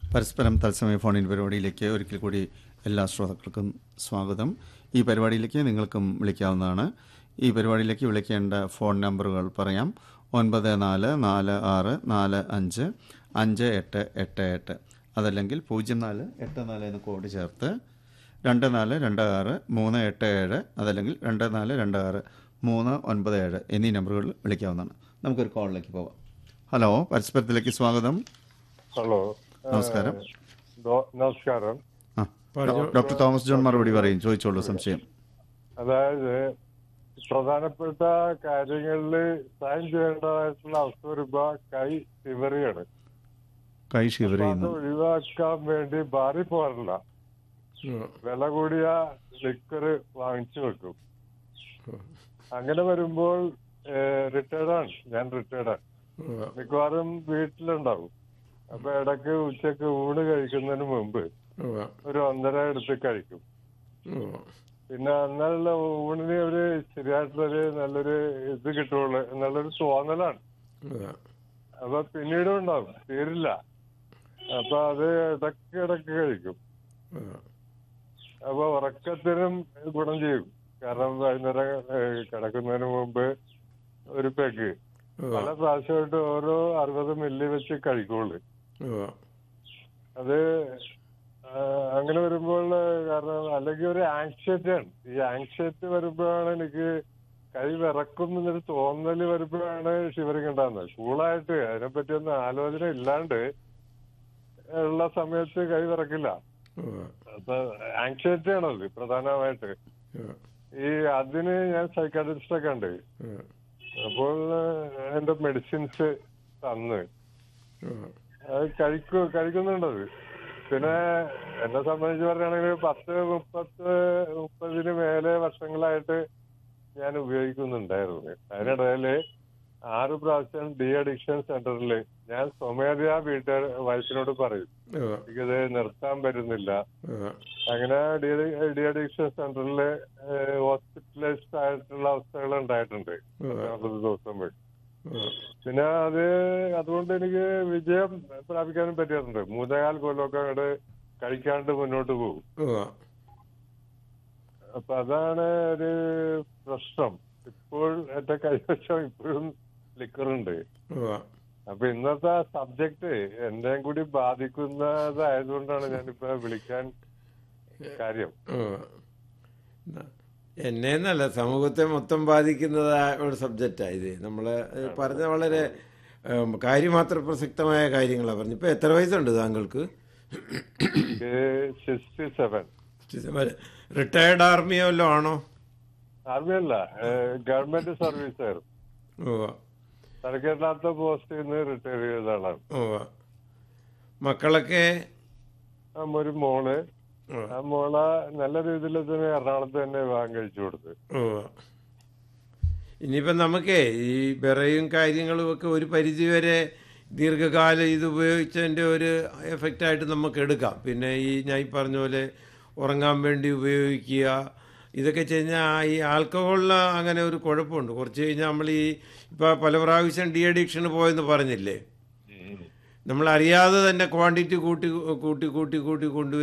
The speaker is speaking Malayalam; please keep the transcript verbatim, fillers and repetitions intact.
പരസ്പരം തത്സമയ ഫോണിൻ പരിപാടിയിലേക്ക് ഒരിക്കൽ കൂടി എല്ലാ ശ്രോതാക്കൾക്കും സ്വാഗതം. ഈ പരിപാടിയിലേക്ക് നിങ്ങൾക്കും വിളിക്കാവുന്നതാണ്. ഈ പരിപാടിയിലേക്ക് വിളിക്കേണ്ട ഫോൺ നമ്പറുകൾ പറയാം. ഒൻപത് നാല് നാല് ആറ് നാല് അഞ്ച് അഞ്ച് എട്ട് എട്ട് എട്ട്, അതല്ലെങ്കിൽ പൂജ്യം നാല് എട്ട് നാല് എന്ന് കോഡ് ചേർത്ത് രണ്ട് നാല് രണ്ട് ആറ് മൂന്ന് എട്ട് ഏഴ്, അതല്ലെങ്കിൽ രണ്ട് നാല് രണ്ട് ആറ് മൂന്ന് ഒൻപത് ഏഴ് എന്നീ നമ്പറുകളിൽ വിളിക്കാവുന്നതാണ്. നമുക്കൊരു കോളിലേക്ക് പോവാം. ഹലോ, പരസ്പരത്തിലേക്ക് സ്വാഗതം. ഹലോ, നമസ്കാരം. നമസ്കാരം. ആ, ഡോക്ടർ തോമസ് ജോൺ മറുപടി പറയും. ചോദിച്ചോളൂ സംശയം. അതായത് പ്രധാനപ്പെട്ട കാര്യങ്ങളിൽ സൈൻ ചെയ്യേണ്ടതായിട്ടുള്ള അവസ്ഥ വരുമ്പോ കൈ ശിവറിയാണ്. കൈ അത് ഷിവറിയുന്നു. ഒഴിവാക്കാൻ വേണ്ടി ബാറി പോകാറില്ല. വില കൂടിയ ലിക്കറ് വാങ്ങിച്ചു വെക്കും. അങ്ങനെ വരുമ്പോൾ റിട്ടയർഡാണ്, ഞാൻ റിട്ടയർഡാണ്. മിക്കവാറും വീട്ടിലുണ്ടാവും. അപ്പൊ ഇടയ്ക്ക് ഉച്ചക്ക് ഊണ് കഴിക്കുന്നതിന് മുമ്പ് ഒരു ഒന്നര എടുത്ത് കഴിക്കും. പിന്നെ അന്നുള്ള ഊണിന് ഒരു ശരിയായിട്ടുള്ളൊരു നല്ലൊരു ഇത് കിട്ടുള്ളൂ എന്നുള്ളൊരു തോന്നലാണ്. അപ്പൊ പിന്നീടും ഉണ്ടാവും, തീരില്ല. അപ്പൊ അത് ഇടയ്ക്ക് ഇടയ്ക്ക് കഴിക്കും. അപ്പൊ ഉറക്കത്തിനും ഗുണം ചെയ്യും. കാരണം വൈകുന്നേരം കിടക്കുന്നതിന് മുമ്പ് ഒരു പെഗ് പല പ്രാവശ്യമായിട്ട് ഓരോ അറുപത് മില്ലി വെച്ച് കഴിക്കുള്ളൂ. അത് അങ്ങനെ വരുമ്പോൾ കാരണം അല്ലെങ്കിൽ ഒരു ആങ്സൈറ്റി ആണ്. ഈ ആങ്സൈറ്റി വരുമ്പോഴാണ് എനിക്ക് കൈ വിറക്കും എന്നൊരു തോന്നല് വരുമ്പോഴാണ് ഷിവറിങ് ഉണ്ടാകുന്നത്. കൂളായിട്ട് അതിനെപ്പറ്റി ഒന്നും ആലോചന ഇല്ലാണ്ട് ഉള്ള സമയത്ത് കൈ വിറക്കില്ല. അപ്പൊ ആങ്സൈറ്റി ആണത് പ്രധാനമായിട്ട്. ഈ അതിന് ഞാൻ സൈക്കാട്രിസ്റ്റൊക്കെ ഉണ്ട്. അപ്പോൾ എന്റെ മെഡിസിൻസ് തന്ന് അത് കഴിക്കു കഴിക്കുന്നുണ്ടത്. പിന്നെ എന്നെ സംബന്ധിച്ച് പറയുകയാണെങ്കിൽ പത്ത് മുപ്പത്ത് മുപ്പതിന് മേലെ വർഷങ്ങളായിട്ട് ഞാൻ ഉപയോഗിക്കുന്നുണ്ടായിരുന്നു. അതിനിടയില് ആറ് പ്രാവശ്യം ഡി അഡിക്ഷൻ സെന്ററിൽ ഞാൻ സ്വമേധയാ വീട്ടുകാർ വൈഫിനോട് പറയും എനിക്കിത് നിർത്താൻ പറ്റുന്നില്ല. അങ്ങനെ ഡി ഡി അഡിക്ഷൻ സെന്ററിൽ ഹോസ്പിറ്റലൈസ്ഡ് ആയിട്ടുള്ള അവസ്ഥകൾ ഉണ്ടായിട്ടുണ്ട് നാൽപ്പത് ദിവസം പോയി. പിന്നെ അത് അതുകൊണ്ട് എനിക്ക് വിജയം പ്രാപിക്കാനും പറ്റിയിട്ടുണ്ട്. മൂന്നേകാൽ കൊല്ലമൊക്കെ അങ്ങോട്ട് കഴിക്കാണ്ട് മുന്നോട്ട് പോകും. അപ്പൊ അതാണ് ഒരു പ്രശ്നം. ഇപ്പോൾ എന്റെ കൈവശം ഇപ്പോഴും ലിക്കറുണ്ട്. അപ്പൊ ഇന്നത്തെ സബ്ജക്ട് എന്നെയും കൂടി ബാധിക്കുന്നതായതുകൊണ്ടാണ് ഞാനിപ്പോ വിളിക്കാൻ കാര്യം. എന്നെ എന്നല്ല, സമൂഹത്തെ മൊത്തം ബാധിക്കുന്നതായ ഒരു സബ്ജക്റ്റാണ് ഇത്. നമ്മൾ പറഞ്ഞ വളരെ കാര്യമാത്ര പ്രസക്തമായ കാര്യങ്ങളാണ് പറഞ്ഞു. ഇപ്പൊ എത്ര വയസ്സുണ്ട് താങ്കൾക്ക്? Sixty seven. റിട്ടയർഡ് ആർമിയോ വല്ലതും ആണോ? ആർമി അല്ല, ഗവൺമെന്റ് സർവീസ് ആയിരുന്നു. ഓ, തലക്കെട്ടാത്ത പോസ്റ്റിൽ നിന്ന് റിട്ടയർ ചെയ്ത ആളാണ്. ഓ, മക്കളൊക്കെ? ഒരു മോള്. ആ മോള നല്ല രീതിയിൽ തന്നെ എറണാകുളത്ത് തന്നെ വിവാഹം കഴിച്ചു കൊടുത്ത്. ഓ, ഇനിയിപ്പം നമുക്കേ ഈ വിറയും കാര്യങ്ങളും ഒക്കെ ഒരു പരിധി വരെ ദീർഘകാലം ഇത് ഉപയോഗിച്ചതിൻ്റെ ഒരു എഫക്റ്റായിട്ട് നമുക്ക് എടുക്കാം. പിന്നെ ഈ ഞാൻ ഈ പറഞ്ഞ പോലെ ഉറങ്ങാൻ വേണ്ടി ഉപയോഗിക്കുക, ഇതൊക്കെ കഴിഞ്ഞാൽ ഈ ആൽക്കഹോളിന് അങ്ങനെ ഒരു കുഴപ്പമുണ്ട്. കുറച്ച് കഴിഞ്ഞാൽ നമ്മൾ ഈ ഇപ്പോൾ പല പ്രാവശ്യം ഡി അഡിക്ഷന് പോയെന്ന് പറഞ്ഞില്ലേ, നമ്മളറിയാതെ തന്നെ ക്വാണ്ടിറ്റി കൂട്ടി കൂട്ടി കൂട്ടി കൂട്ടി കൊണ്ടുവരും.